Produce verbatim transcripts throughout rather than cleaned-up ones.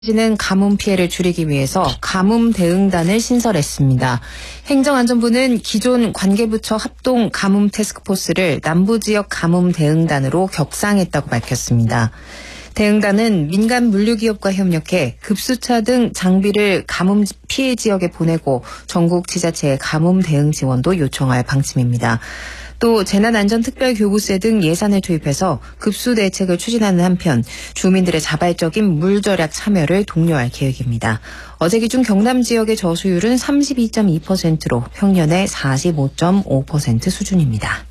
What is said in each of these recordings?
는 가뭄 피해를 줄이기 위해서 가뭄 대응단을 신설했습니다. 행정안전부는 기존 관계부처 합동 가뭄 태스크포스를 남부지역 가뭄 대응단으로 격상했다고 밝혔습니다. 대응단은 민간 물류기업과 협력해 급수차 등 장비를 가뭄 피해 지역에 보내고 전국 지자체의 가뭄 대응 지원도 요청할 방침입니다. 또 재난안전특별교부세 등 예산을 투입해서 급수 대책을 추진하는 한편 주민들의 자발적인 물 절약 참여를 독려할 계획입니다. 어제 기준 경남 지역의 저수율은 삼십이 점 이 퍼센트로 평년의 사십오 점 오 퍼센트 수준입니다.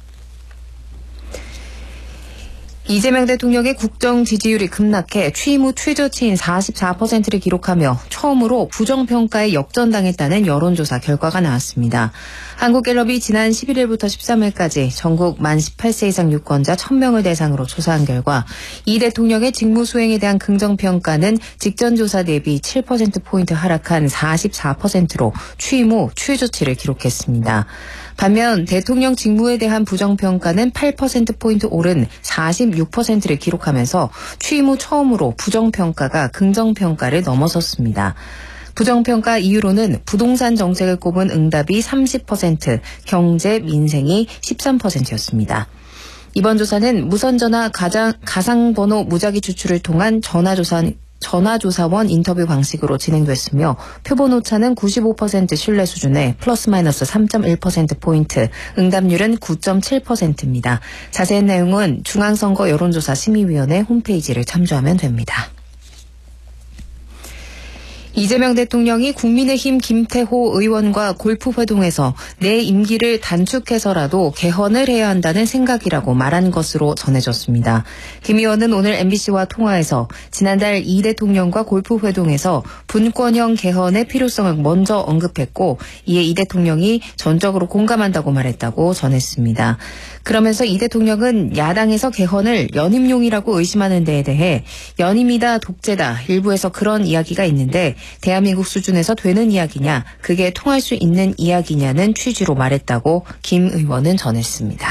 이재명 대통령의 국정 지지율이 급락해 취임 후 최저치인 사십사 퍼센트를 기록하며 처음으로 부정평가에 역전당했다는 여론조사 결과가 나왔습니다. 한국갤럽이 지난 십일일부터 십삼일까지 전국 만 십팔 세 이상 유권자 천 명을 대상으로 조사한 결과 이 대통령의 직무 수행에 대한 긍정평가는 직전 조사 대비 칠 퍼센트포인트 하락한 사십사 퍼센트로 취임 후 최저치를 기록했습니다. 반면 대통령 직무에 대한 부정평가는 팔 퍼센트포인트 오른 사십육 퍼센트를 기록하면서 취임 후 처음으로 부정평가가 긍정평가를 넘어섰습니다. 부정평가 이유로는 부동산 정책을 꼽은 응답이 삼십 퍼센트, 경제, 민생이 십삼 퍼센트였습니다. 이번 조사는 무선전화 가장, 가상번호 무작위 추출을 통한 전화조사 전화조사원 인터뷰 방식으로 진행됐으며 표본 오차는 구십오 퍼센트 신뢰 수준에 플러스 마이너스 삼 점 일 퍼센트포인트, 응답률은 구 점 칠 퍼센트입니다. 자세한 내용은 중앙선거 여론조사 심의위원회 홈페이지를 참조하면 됩니다. 이재명 대통령이 국민의힘 김태호 의원과 골프회동에서 내 임기를 단축해서라도 개헌을 해야 한다는 생각이라고 말한 것으로 전해졌습니다. 김 의원은 오늘 엠비씨와 통화에서 지난달 이 대통령과 골프회동에서 분권형 개헌의 필요성을 먼저 언급했고 이에 이 대통령이 전적으로 공감한다고 말했다고 전했습니다. 그러면서 이 대통령은 야당에서 개헌을 연임용이라고 의심하는 데에 대해 연임이다 독재다 일부에서 그런 이야기가 있는데 대한민국 수준에서 되는 이야기냐 그게 통할 수 있는 이야기냐는 취지로 말했다고 김 의원은 전했습니다.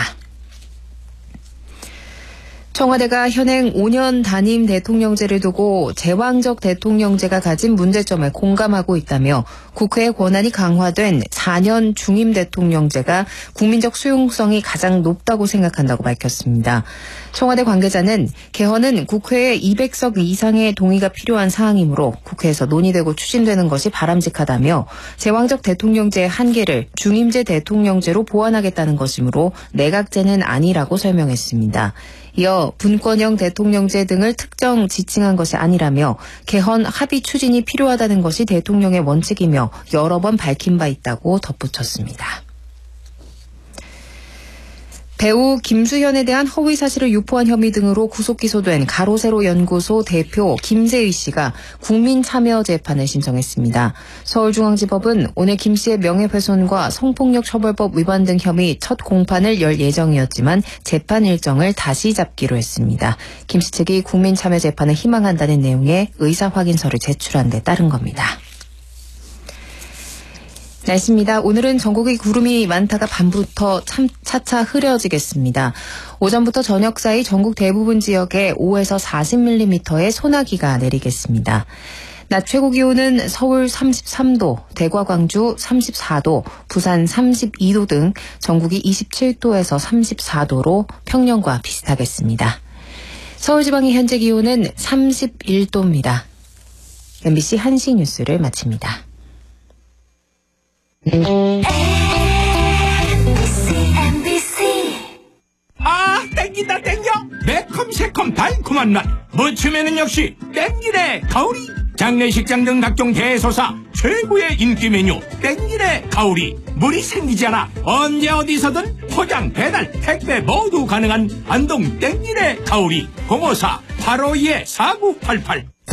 청와대가 현행 오 년 단임 대통령제를 두고 제왕적 대통령제가 가진 문제점을 공감하고 있다며 국회의 권한이 강화된 사 년 중임 대통령제가 국민적 수용성이 가장 높다고 생각한다고 밝혔습니다. 청와대 관계자는 개헌은 국회의 이백 석 이상의 동의가 필요한 사항이므로 국회에서 논의되고 추진되는 것이 바람직하다며 제왕적 대통령제의 한계를 중임제 대통령제로 보완하겠다는 것이므로 내각제는 아니라고 설명했습니다. 이어 분권형 대통령제 등을 특정 지칭한 것이 아니라며 개헌 합의 추진이 필요하다는 것이 대통령의 원칙이며 여러 번 밝힌 바 있다고 덧붙였습니다. 배우 김수현에 대한 허위 사실을 유포한 혐의 등으로 구속 기소된 가로세로 연구소 대표 김세희 씨가 국민참여재판을 신청했습니다. 서울중앙지법은 오늘 김 씨의 명예훼손과 성폭력처벌법 위반 등 혐의 첫 공판을 열 예정이었지만 재판 일정을 다시 잡기로 했습니다. 김 씨 측이 국민참여재판을 희망한다는 내용의 의사확인서를 제출한 데 따른 겁니다. 날씨입니다. 오늘은 전국이 구름이 많다가 밤부터 참, 차차 흐려지겠습니다. 오전부터 저녁 사이 전국 대부분 지역에 오에서 사십 밀리미터의 소나기가 내리겠습니다. 낮 최고 기온은 서울 삼십삼 도, 대과 광주 삼십사 도, 부산 삼십이 도 등 전국이 이십칠 도에서 삼십사 도로 평년과 비슷하겠습니다. 서울지방의 현재 기온은 삼십일 도입니다. 엠비씨 한시 뉴스를 마칩니다. 아 땡긴다 땡겨 매콤 새콤 달콤한 맛 무침에는 역시 땡기네 가오리 장례식장 등 각종 대소사 최고의 인기 메뉴 땡기네 가오리 물이 생기지 않아 언제 어디서든 포장 배달 택배 모두 가능한 안동 땡기네 가오리 공오사 팔오이 사구팔팔